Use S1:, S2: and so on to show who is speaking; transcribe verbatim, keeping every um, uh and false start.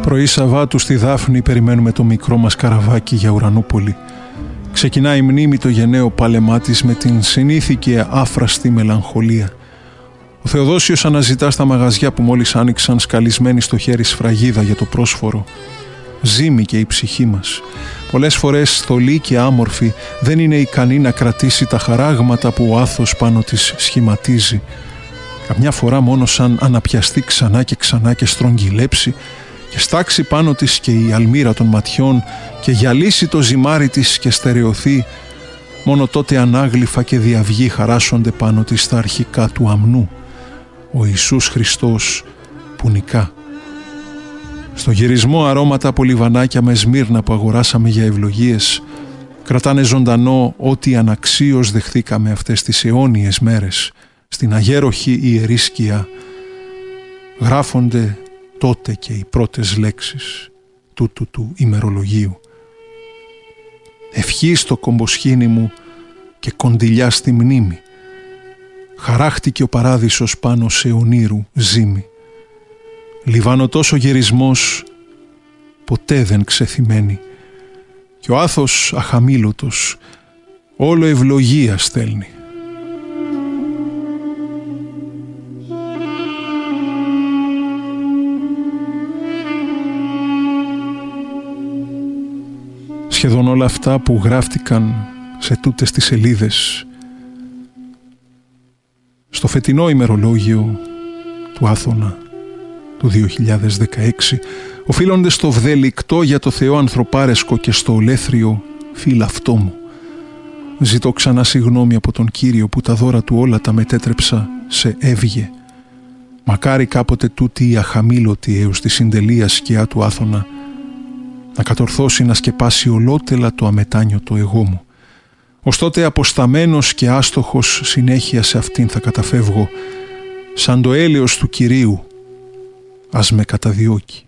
S1: Πρωί Σαββάτου στη Δάφνη περιμένουμε το μικρό μας καραβάκι για Ουρανούπολη. Ξεκινάει η μνήμη το γενναίο πάλεμά της με την συνήθη και άφραστη μελαγχολία. Ο Θεοδόσιος αναζητά στα μαγαζιά που μόλις άνοιξαν σκαλισμένη στο χέρι σφραγίδα για το πρόσφορο. Ζύμη και η ψυχή μας. Πολλές φορές θολή και άμορφη δεν είναι ικανή να κρατήσει τα χαράγματα που ο άθος πάνω της σχηματίζει. Καμιά φορά μόνο σαν αναπιαστεί ξανά και ξανά και στρογγυλέψει και στάξει πάνω της και η αλμύρα των ματιών και γυαλίσει το ζυμάρι της και στερεωθεί, μόνο τότε ανάγλυφα και διαυγή χαράσσονται πάνω της στα αρχικά του αμνού. Ο Ιησούς Χριστός που νικά. Στο γυρισμό αρώματα από λιβανάκια με σμύρνα που αγοράσαμε για ευλογίες κρατάνε ζωντανό ό,τι αναξίως δεχθήκαμε αυτές τις αιώνιες μέρες στην αγέροχη ιερή σκιά. Γράφονται τότε και οι πρώτες λέξεις τούτου του ημερολογίου. Ευχή στο κομποσχήνι μου και κοντιλιά στη μνήμη. Χαράχτηκε ο παράδεισος πάνω σε ονείρου ζύμη. Λιβανωτός ο γυρισμός ποτέ δεν ξεθυμένει και ο άθος αχαμήλωτος όλο ευλογία στέλνει. Σχεδόν όλα αυτά που γράφτηκαν σε τούτες τις σελίδες στο φετινό ημερολόγιο του Άθωνα του δύο χιλιάδες δεκαέξι οφείλονται στο βδελικτό για το Θεό ανθρωπάρεσκο και στο ολέθριο φύλαυτό μου. Ζητώ ξανά συγγνώμη από τον Κύριο που τα δώρα του όλα τα μετέτρεψα σε έβγε. Μακάρι κάποτε τούτη η αχαμήλωτη έως τη συντελεία σκιά του Άθωνα να κατορθώσει να σκεπάσει ολότελα το αμετάνιωτο εγώ μου. Ωστότε αποσταμένος και άστοχος συνέχεια σε αυτήν θα καταφεύγω, σαν το έλεος του Κυρίου ας με καταδιώκει.